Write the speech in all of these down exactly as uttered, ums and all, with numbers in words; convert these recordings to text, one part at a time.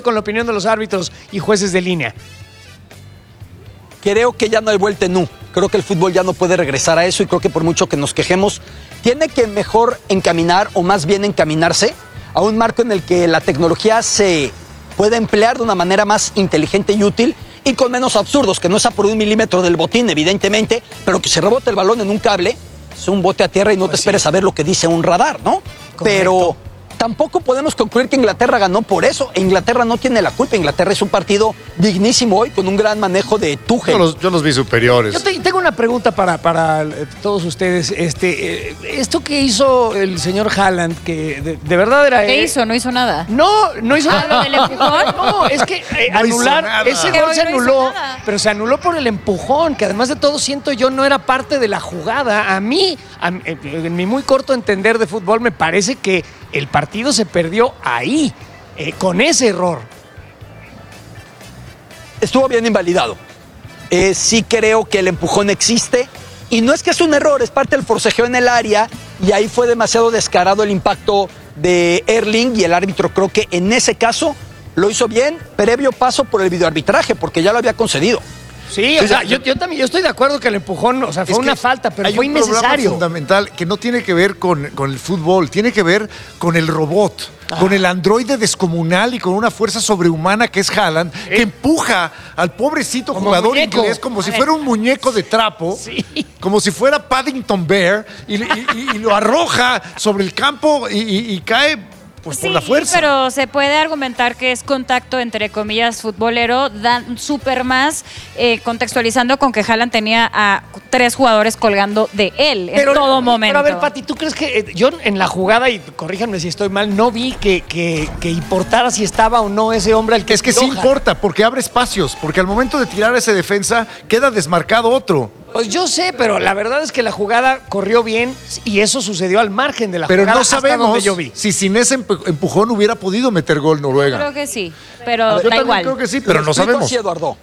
con la opinión de los árbitros y jueces de línea. Creo que ya no hay vuelta en U. Creo que el fútbol ya no puede regresar a eso y creo que por mucho que nos quejemos, tiene que mejor encaminar o más bien encaminarse a un marco en el que la tecnología se pueda emplear de una manera más inteligente y útil y con menos absurdos, que no sea por un milímetro del botín, evidentemente, pero que se rebote el balón en un cable, es un bote a tierra y no pues te esperes sí. a ver lo que dice un radar, ¿no? Correcto. Pero tampoco podemos concluir que Inglaterra ganó por eso. Inglaterra no tiene la culpa. Inglaterra es un partido dignísimo hoy con un gran manejo de Tuchel. Yo los, yo los vi superiores. Yo te, tengo una pregunta para, para todos ustedes. Este, eh, esto que hizo el señor Haaland, que de, de verdad era... ¿Qué eh, hizo? ¿No hizo nada? No, no hizo nada. ¿Lo del empujón? No, es que eh, no anular, ese gol no se anuló, nada. pero se anuló por el empujón, que además de todo siento yo no era parte de la jugada. A mí, a, en mi muy corto entender de fútbol, me parece que el partido se perdió ahí, eh, con ese error. Estuvo bien invalidado. Eh, sí creo que el empujón existe. Y no es que es un error, es parte del forcejeo en el área. Y ahí fue demasiado descarado el impacto de Erling. Y el árbitro creo que en ese caso lo hizo bien, previo paso por el videoarbitraje, porque ya lo había concedido. Sí, o sea, yo, yo también yo estoy de acuerdo que el empujón, o sea, fue es una falta, pero hay fue un innecesario. Problema fundamental que no tiene que ver con, con el fútbol, tiene que ver con el robot, ah. con el androide descomunal y con una fuerza sobrehumana que es Haaland, ¿Eh? que empuja al pobrecito como jugador muñeco. inglés como si fuera un muñeco de trapo, sí. como si fuera Paddington Bear, y, y, y, y lo arroja sobre el campo y, y, y cae... Pues sí, por la fuerza. Pero se puede argumentar que es contacto, entre comillas, futbolero, dan súper más, eh, contextualizando con que Haaland tenía a tres jugadores colgando de él pero, en todo momento. Pero a ver, Pati, ¿tú crees que eh, yo en la jugada, y corríjanme si estoy mal, no vi que, que, que importara si estaba o no ese hombre al que Es que sí importa, porque abre espacios, porque al momento de tirar a ese defensa queda desmarcado otro. Pues yo sé, pero la verdad es que la jugada corrió bien y eso sucedió al margen de la pero jugada. Pero no sabemos yo vi. si sin ese empujón hubiera podido meter gol Noruega. Yo creo que sí, pero ver, yo da igual. Creo que sí, pero no sabemos. Así, Eduardo.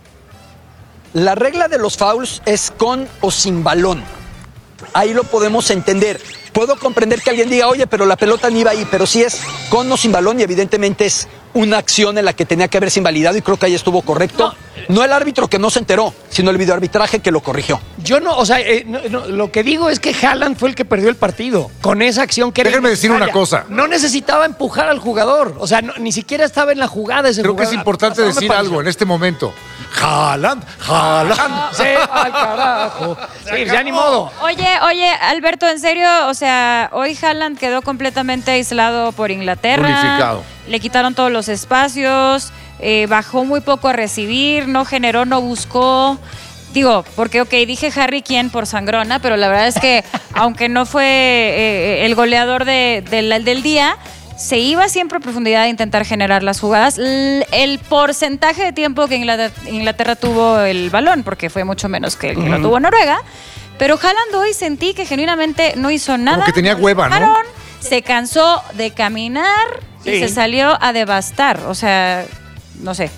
La regla de los fouls es con o sin balón. Ahí lo podemos entender. Puedo comprender que alguien diga, oye, pero la pelota ni iba ahí, pero sí es con o sin balón y evidentemente es una acción en la que tenía que haberse invalidado y creo que ahí estuvo correcto. No, no el árbitro que no se enteró, sino el videoarbitraje que lo corrigió. Yo no, o sea, eh, no, no, lo que digo es que Haaland fue el que perdió el partido con esa acción que era Déjenme decir una cosa. No necesitaba empujar al jugador, o sea, no, ni siquiera estaba en la jugada ese Creo jugador. que es importante decir algo en este momento. Haaland, Haaland. Se al carajo. Sí, ya ni modo. Oye, oye, Alberto, en serio, o sea, hoy Haaland quedó completamente aislado por Inglaterra. Unificado. Le quitaron todos los espacios, eh, bajó muy poco a recibir, no generó, no buscó. Digo, porque, ok, dije Harry Kane por sangrona, pero la verdad es que, aunque no fue eh, el goleador de, de, del día, se iba siempre a profundidad a intentar generar las jugadas. L- el porcentaje de tiempo que Inglaterra, Inglaterra tuvo el balón, porque fue mucho menos que el que uh-huh. lo tuvo Noruega, pero Haaland hoy sentí que genuinamente no hizo nada. Como que tenía hueva, ¿no? Se cansó de caminar sí. y se salió a devastar. O sea, no sé.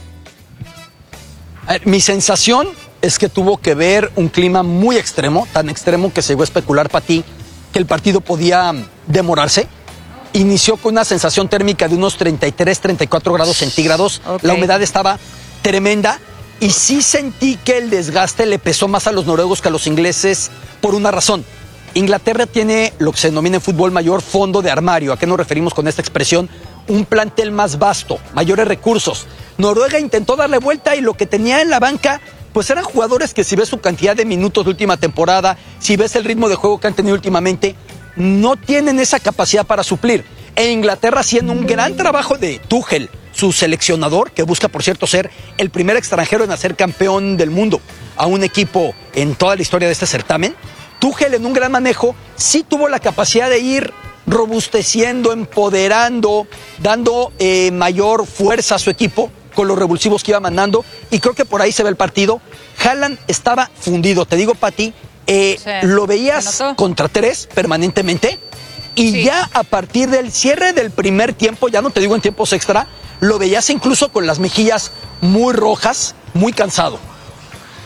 A ver, mi sensación es que tuvo que ver un clima muy extremo, tan extremo que se llegó a especular para ti que el partido podía demorarse. Inició con una sensación térmica de unos treinta y tres, treinta y cuatro grados centígrados. Okay. La humedad estaba tremenda y sí sentí que el desgaste le pesó más a los noruegos que a los ingleses por una razón. Inglaterra tiene lo que se denomina en fútbol mayor fondo de armario. ¿A qué nos referimos con esta expresión? Un plantel más vasto, mayores recursos. Noruega intentó darle vuelta y lo que tenía en la banca pues eran jugadores que si ves su cantidad de minutos de última temporada, si ves el ritmo de juego que han tenido últimamente, no tienen esa capacidad para suplir. E Inglaterra haciendo un gran trabajo de Tuchel, su seleccionador, que busca, por cierto, ser el primer extranjero en hacer campeón del mundo a un equipo en toda la historia de este certamen. Tuchel, en un gran manejo, sí tuvo la capacidad de ir robusteciendo, empoderando, dando eh, mayor fuerza a su equipo con los revulsivos que iba mandando, y creo que por ahí se ve el partido. Haaland estaba fundido, te digo, Pati, eh, sí, lo veías contra tres permanentemente, y sí. ya a partir del cierre del primer tiempo, ya no te digo en tiempos extra, lo veías incluso con las mejillas muy rojas, muy cansado.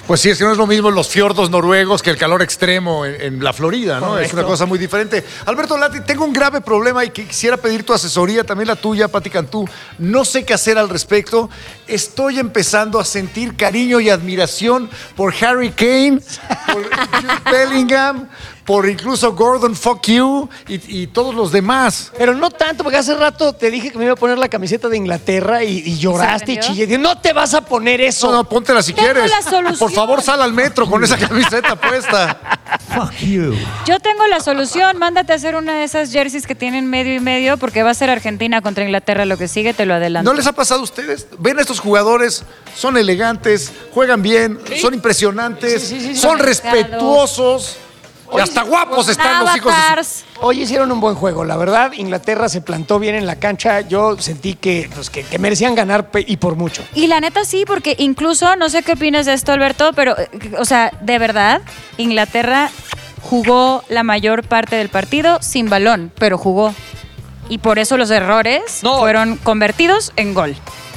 Pues sí, es que no es lo mismo los fiordos noruegos que el calor extremo en, en la Florida, ¿no? Correcto. Es una cosa muy diferente. Alberto Lati, tengo un grave problema y que quisiera pedir tu asesoría, también la tuya, Pati Cantú. No sé qué hacer al respecto. Estoy empezando a sentir cariño y admiración por Harry Kane, por Jude Bellingham, por incluso Gordon Fuck You y, y todos los demás. Pero no tanto, porque hace rato te dije que me iba a poner la camiseta de Inglaterra y, y lloraste y ¿Se chillé. Dije, no te vas a poner eso. No, no, póntela si Tengo quieres. la solución. Por favor, sal al metro con esa camiseta puesta. Yo tengo la solución. Mándate a hacer una de esas jerseys que tienen medio y medio, porque va a ser Argentina contra Inglaterra lo que sigue, te lo adelanto. ¿No les ha pasado a ustedes? Ven a estos jugadores, son elegantes, juegan bien, son impresionantes, Sí, sí, sí, sí. son Conectados. respetuosos y hasta guapos están los hijos de su... Avatars. Hoy hicieron un buen juego, la verdad. Inglaterra se plantó bien en la cancha. Yo sentí que, pues, que, que merecían ganar pe- y por mucho. Y la neta sí, porque incluso, no sé qué opinas de esto, Alberto, pero, eh, o sea, de verdad, Inglaterra jugó la mayor parte del partido sin balón, pero jugó. Y por eso los errores No. fueron convertidos en gol.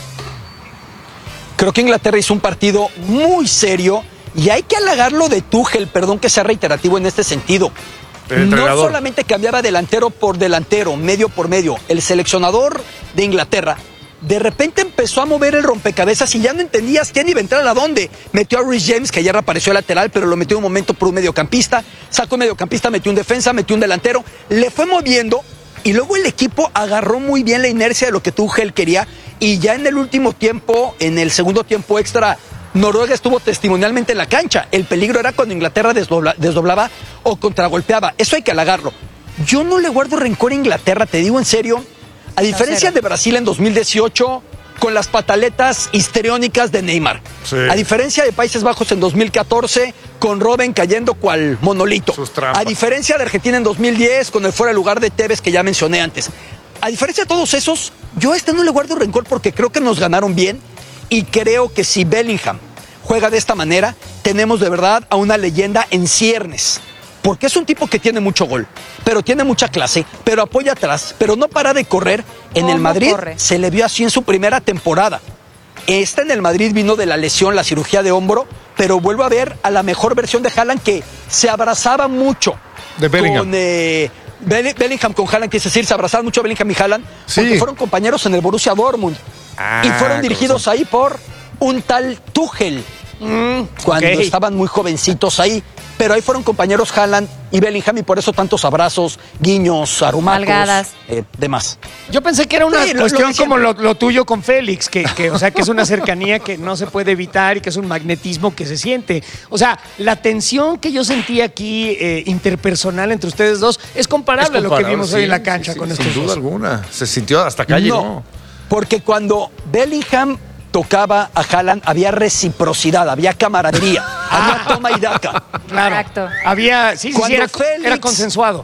Creo que Inglaterra hizo un partido muy serio y hay que halagarlo de Tuchel, perdón que sea reiterativo en este sentido. El No entrenador. solamente cambiaba delantero por delantero, medio por medio. El seleccionador de Inglaterra de repente empezó a mover el rompecabezas y ya no entendías quién iba a entrar a dónde. Metió a Reece James, que ayer apareció lateral, pero lo metió un momento por un mediocampista. Sacó un mediocampista, metió un defensa, metió un delantero. Le fue moviendo y luego el equipo agarró muy bien la inercia de lo que Tuchel quería. Y ya en el último tiempo, en el segundo tiempo extra, Noruega estuvo testimonialmente en la cancha. El peligro era cuando Inglaterra desdobla- desdoblaba o contragolpeaba. Eso hay que halagarlo. Yo no le guardo rencor a Inglaterra, te digo en serio. A diferencia cero. de Brasil en dos mil dieciocho, con las pataletas histriónicas de Neymar. Sí. A diferencia de Países Bajos en dos mil catorce, con Robben cayendo cual monolito. Sus trampas. A diferencia de Argentina en dos mil diez, con el fuera de lugar de Tevez que ya mencioné antes. A diferencia de todos esos, yo a este no le guardo rencor porque creo que nos ganaron bien y creo que si Bellingham juega de esta manera, tenemos de verdad a una leyenda en ciernes. Porque es un tipo que tiene mucho gol, pero tiene mucha clase, pero apoya atrás, pero no para de correr. En el ¿Cómo Madrid corre? se le vio así en su primera temporada. Esta en el Madrid vino de la lesión, la cirugía de hombro, pero vuelvo a ver a la mejor versión de Haaland que se abrazaba mucho. De Bellingham. Con, eh, Bell- Bellingham con Haaland, quise decir, se abrazaban mucho Bellingham y Haaland, Sí. porque fueron compañeros en el Borussia Dortmund. Ah, y fueron con dirigidos razón. ahí por un tal Tuchel, cuando ok. estaban muy jovencitos ahí. Pero ahí fueron compañeros Haaland y Bellingham y por eso tantos abrazos, guiños, arrumacos, Nalgadas. eh, demás. Yo pensé que era una Sí, lo- cuestión lo de como siempre. lo, lo tuyo con Félix, que, que, o sea, que es una cercanía que no se puede evitar y que es un magnetismo que se siente. O sea, la tensión que yo sentí aquí eh, interpersonal entre ustedes dos es comparable, a lo que comparable, vimos sí, hoy en la sí, cancha sí, con sin estos duda dos. alguna. Se sintió hasta acá llegó. No, porque cuando Bellingham tocaba a Haaland había reciprocidad, había camaradería, había toma y daca. Claro. Exacto. Había, sí, sí, sí, Cuando era, Félix- era consensuado.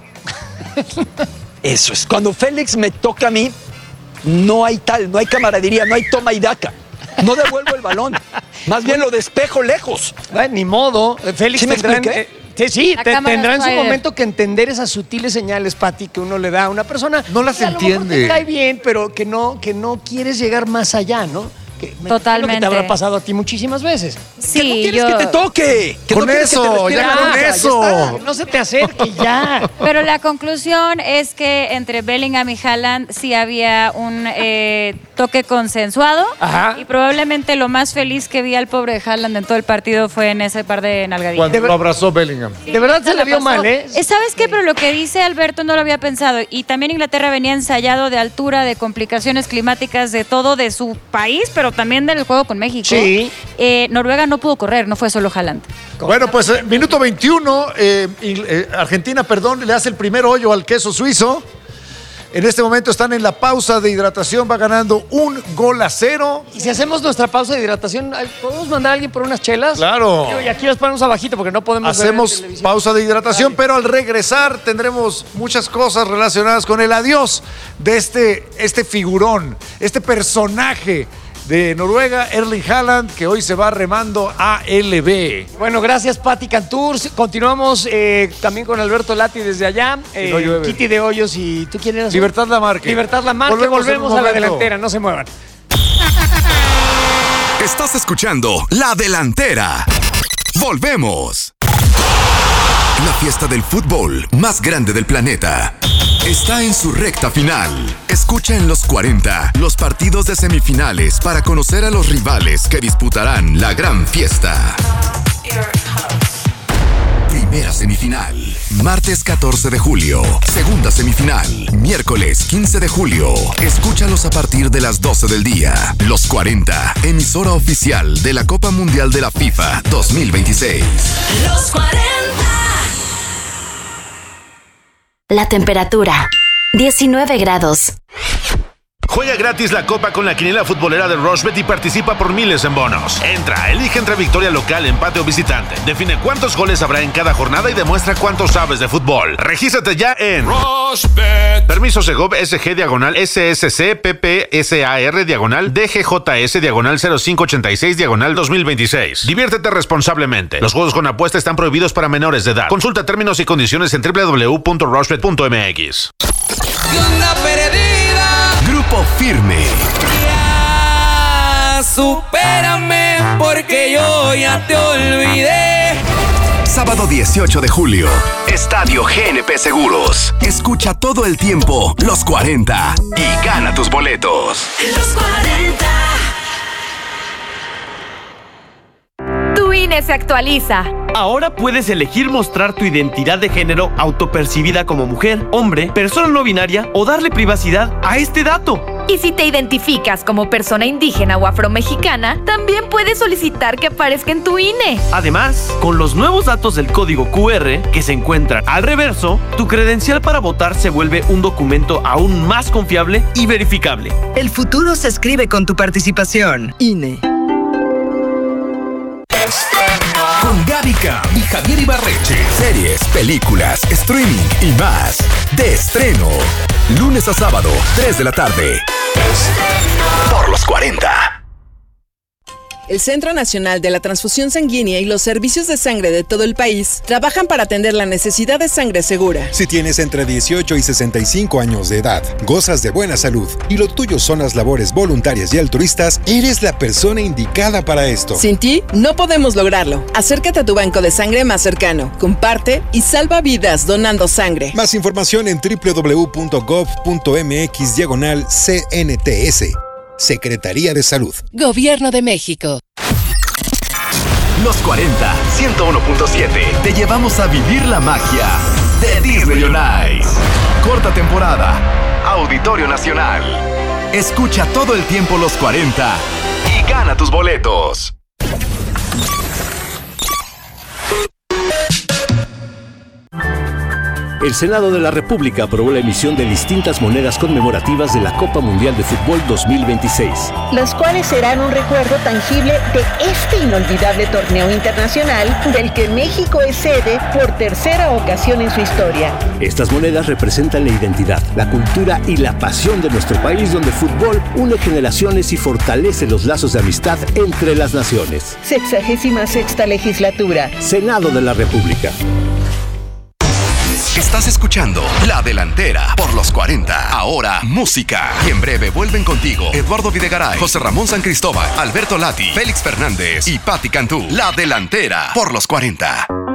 Eso es. Cuando Félix me toca a mí, no hay tal, no hay camaradería, no hay toma y daca. No devuelvo el balón. Más bien lo despejo lejos. Bueno, ni modo. Eh, Félix ¿Sí me tendrá, en- expliqué? eh, sí, sí, La te- cámara tendrá en su Spider. momento que entender esas sutiles señales, Pati, que uno le da a una persona. No las que a lo mejor entiende. te cae bien, pero que no, que no quieres llegar más allá, ¿no? Que, me imagino Totalmente. Que te habrá pasado a ti muchísimas veces. Sí, que no quieres yo... que te toque. Que Con no quieres que te eso, respire ya la con boca, ya eso. está. Que no se te acerque ya. Pero la conclusión es que entre Bellingham y Haaland sí había un eh, toque consensuado. Ajá. Y probablemente lo más feliz que vi al pobre Haaland en todo el partido fue en ese par de nalgadillas. Cuando lo abrazó Bellingham. De verdad se la le vio pasó. mal, ¿eh? Eh, ¿Sabes qué? Pero lo que dice Alberto no lo había pensado. Y también Inglaterra venía ensayado de altura, de complicaciones climáticas, de todo de su país, pero también del juego con México. Sí. Eh, Noruega no pudo correr, no fue solo Haaland. Bueno, pues eh, minuto veintiuno, eh, y, eh, Argentina, perdón, le hace el primer hoyo al queso suizo. En este momento están en la pausa de hidratación, va ganando un gol a cero. Y si hacemos nuestra pausa de hidratación, ¿podemos mandar a alguien por unas chelas? Claro. Digo, y aquí las ponemos abajito porque no podemos ver en Hacemos televisión. pausa de hidratación, Dale. pero al regresar tendremos muchas cosas relacionadas con el adiós de este, este figurón, este personaje de Noruega, Erling Haaland, que hoy se va remando a L B. Bueno, gracias, Pati Cantur. Continuamos eh, también con Alberto Lati desde allá. Eh, no llueve. Kitty de Hoyos y ¿tú quién eras? Libertad Lamarque. Libertad Lamarque. Volvemos Volvemos, en un a la momento. delantera, no se muevan. Estás escuchando La Delantera. ¡Volvemos! La fiesta del fútbol más grande del planeta está en su recta final. Escucha en los cuarenta los partidos de semifinales para conocer a los rivales que disputarán la gran fiesta. Primera semifinal, martes catorce de julio. Segunda semifinal, miércoles quince de julio. Escúchalos a partir de las doce del día. Los cuarenta, emisora oficial de la Copa Mundial de la FIFA dos mil veintiséis. Los cuarenta. La temperatura, diecinueve grados. Juega gratis la Copa con la quiniela futbolera de Rushbet y participa por miles en bonos. Entra, elige entre victoria local, empate o visitante. Define cuántos goles habrá en cada jornada y demuestra cuánto sabes de fútbol. Regístrate ya en Rushbet. Permiso Segov S G diagonal S S C P P S A R diagonal D G J S diagonal cero cinco ochenta y seis diagonal dos mil veintiséis. Diviértete responsablemente. Los juegos con apuesta están prohibidos para menores de edad. Consulta términos y condiciones en doble u doble u doble u punto rushbet punto m x. Grupo Firme. Ya, supérame porque yo ya te olvidé. Sábado dieciocho de julio, Estadio G N P Seguros. Escucha todo el tiempo Los cuarenta y gana tus boletos. Los cuarenta. Tu I N E se actualiza. Ahora puedes elegir mostrar tu identidad de género autopercibida como mujer, hombre, persona no binaria o darle privacidad a este dato. Y si te identificas como persona indígena o afromexicana, también puedes solicitar que aparezca en tu I N E. Además, con los nuevos datos del código Q R que se encuentran al reverso, tu credencial para votar se vuelve un documento aún más confiable y verificable. El futuro se escribe con tu participación. I N E. Con Gaby Cam y Javier Ibarreche. Series, películas, streaming y más. De estreno. Lunes a sábado, tres de la tarde. Por los cuarenta. El Centro Nacional de la Transfusión Sanguínea y los servicios de sangre de todo el país trabajan para atender la necesidad de sangre segura. Si tienes entre dieciocho y sesenta y cinco años de edad, gozas de buena salud y lo tuyo son las labores voluntarias y altruistas, eres la persona indicada para esto. Sin ti, no podemos lograrlo. Acércate a tu banco de sangre más cercano, comparte y salva vidas donando sangre. Más información en doble u doble u doble u punto gov punto m x diagonal C N T S. Secretaría de Salud. Gobierno de México. Los cuarenta, ciento uno punto siete. Te llevamos a vivir la magia de Disney on Ice. Corta temporada. Auditorio Nacional. Escucha todo el tiempo Los cuarenta y gana tus boletos. El Senado de la República aprobó la emisión de distintas monedas conmemorativas de la Copa Mundial de Fútbol dos mil veintiséis. Las cuales serán un recuerdo tangible de este inolvidable torneo internacional del que México es sede por tercera ocasión en su historia. Estas monedas representan la identidad, la cultura y la pasión de nuestro país, donde el fútbol une generaciones y fortalece los lazos de amistad entre las naciones. Sexagésima sexta legislatura. Senado de la República. Estás escuchando La Delantera por los cuarenta. Ahora, música. Y en breve vuelven contigo Eduardo Videgaray, José Ramón San Cristóbal, Alberto Lati, Félix Fernández y Patti Cantú. La Delantera por los cuarenta.